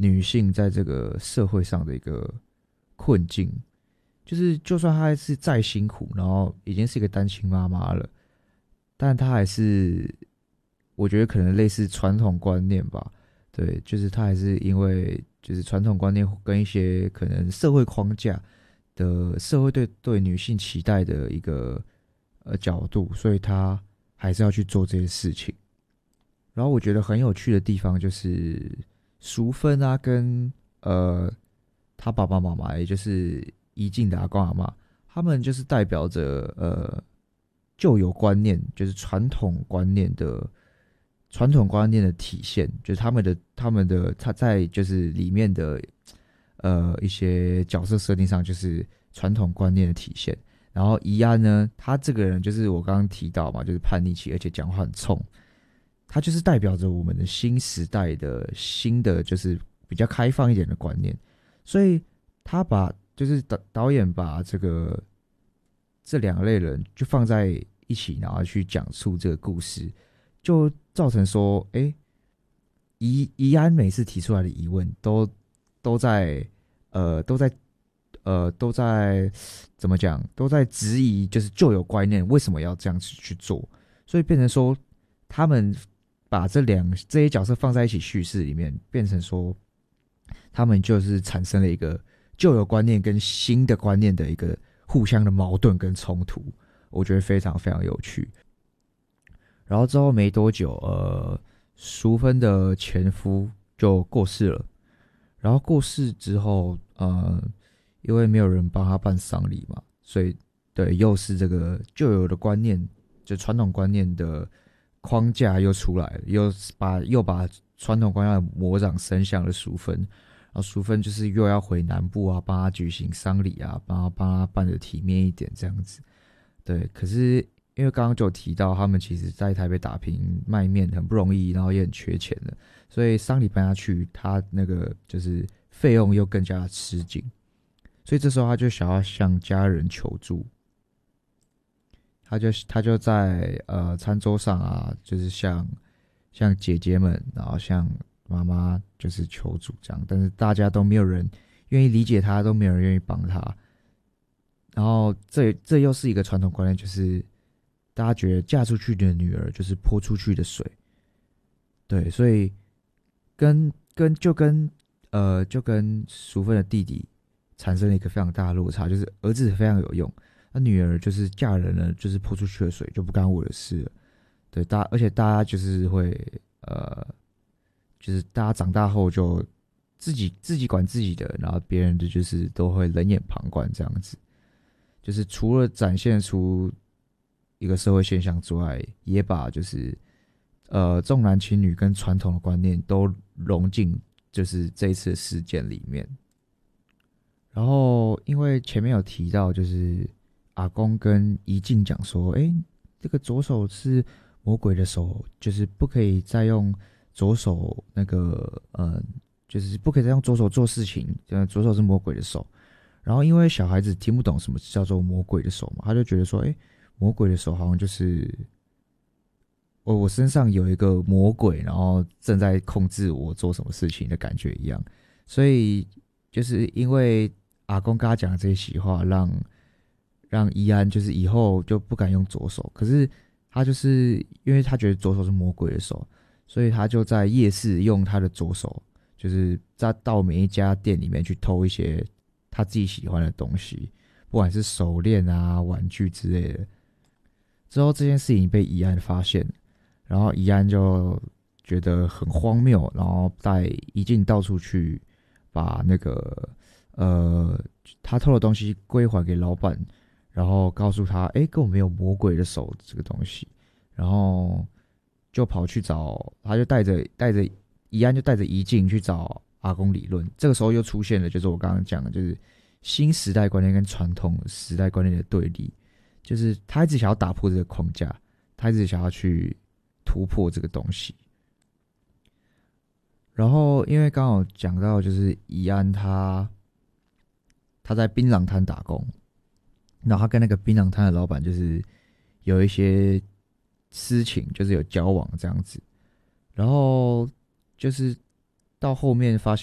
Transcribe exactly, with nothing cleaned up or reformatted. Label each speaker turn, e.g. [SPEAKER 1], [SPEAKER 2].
[SPEAKER 1] 女性在这个社会上的一个困境，就是就算她是再辛苦，然后已经是一个单亲妈妈了，但她还是，我觉得可能类似传统观念吧，对，就是她还是因为就是传统观念跟一些可能社会框架的社会对对女性期待的一个呃角度，所以她还是要去做这些事情。然后我觉得很有趣的地方就是淑芬啊，跟呃他爸爸妈妈，也就是怡静的阿公阿嬷，他们就是代表着呃旧有观念，就是传统观念的传统观念的体现，就是他们的他们的他在就是里面的呃一些角色设定上，就是传统观念的体现。然后怡安呢，他这个人就是我刚刚提到嘛，就是叛逆期，而且讲话很冲，他就是代表着我们的新时代的新的就是比较开放一点的观念，所以他把就是导导演把这个这两类人就放在一起，然后去讲述这个故事，就造成说，哎，怡怡安每次提出来的疑问都都在呃都在呃都在怎么讲，都在质疑就是旧有观念为什么要这样子去做，所以变成说他们把这两这些角色放在一起叙事里面，变成说他们就是产生了一个旧有观念跟新的观念的一个互相的矛盾跟冲突，我觉得非常非常有趣。然后之后没多久，呃，淑芬的前夫就过世了。然后过世之后，呃，因为没有人帮他办丧礼嘛，所以对，又是这个旧有的观念，就传统观念的框架又出来了，又把又把传统观念的魔掌伸向了淑芬。然后淑芬就是又要回南部啊，帮他举行丧礼啊，帮他帮他办的体面一点这样子。对，可是因为刚刚就有提到，他们其实在台北打拼卖面很不容易，然后也很缺钱的，所以丧礼办下去，他那个就是费用又更加吃紧，所以这时候他就想要向家人求助，他就他就在呃餐桌上啊，就是向向姐姐们，然后向妈妈就是求助这样，但是大家都没有人愿意理解他，都没有人愿意帮他。然后这这又是一个传统观念，就是大家觉得嫁出去的女儿就是泼出去的水，对，所以跟跟就跟呃就跟淑芬的弟弟产生了一个非常大的落差，就是儿子非常有用，那女儿就是嫁人了，就是泼出去的水，就不干我的事了。对，大而且大家就是会呃，就是大家长大后就自己自己管自己的，然后别人的就是都会冷眼旁观这样子。就是除了展现出一个社会现象之外，也把就是呃重男轻女跟传统的观念都融进就是这一次的事件里面。然后因为前面有提到，就是阿公跟怡静讲说，哎，这个左手是魔鬼的手，就是不可以再用左手那个呃，就是不可以再用左手做事情，呃，左手是魔鬼的手。然后因为小孩子听不懂什么叫做魔鬼的手嘛，他就觉得说，哎，魔鬼的手好像就是我我身上有一个魔鬼，然后正在控制我做什么事情的感觉一样。所以就是因为阿公跟他讲的这些喜话，让让怡安就是以后就不敢用左手。可是他就是因为他觉得左手是魔鬼的手，所以他就在夜市用他的左手，就是在到每一家店里面去偷一些他自己喜欢的东西，不管是手链啊、玩具之类的。之后这件事情被怡安发现，然后怡安就觉得很荒谬，然后带怡静到处去把那个呃他偷的东西归还给老板，然后告诉他，哎，根本没有魔鬼的手这个东西，然后就跑去找，他就带着带着怡安就带着怡静去找阿公理论。这个时候又出现了，就是我刚刚讲的，就是新时代观念跟传统时代观念的对立，就是他一直想要打破这个框架，他一直想要去突破这个东西。然后因为刚好讲到就是怡安他他在槟榔摊打工，然后他跟那个槟榔摊的老板就是有一些私情，就是有交往这样子。然后就是到后面发现